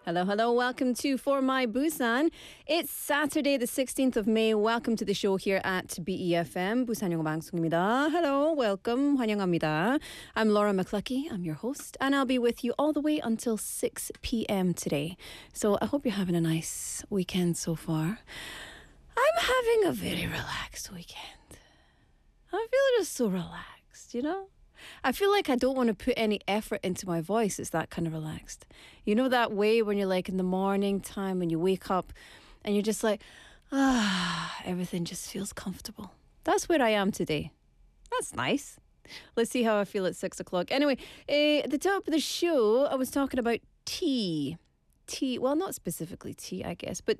Hello, hello. Welcome to For My Busan. It's Saturday, the 16th of May. Welcome to the show here at BEFM. 부산 영어 방송입니다. Hello, welcome. 환영합니다. I'm Laura McCluckey. I'm your host, and I'll be with you all the way until 6 p.m. today. So I hope you're having a nice weekend so far. I'm having a very relaxed weekend. I feel just so relaxed, you know? I feel like I don't want to put any effort into my voice. It's that kind of relaxed. You know that way when you're like in the morning time when you wake up and you're just like, everything just feels comfortable. That's where I am today. That's nice. Let's see how I feel at 6 o'clock. Anyway, at the top of the show, I was talking about tea. Tea, well, not specifically tea, I guess, but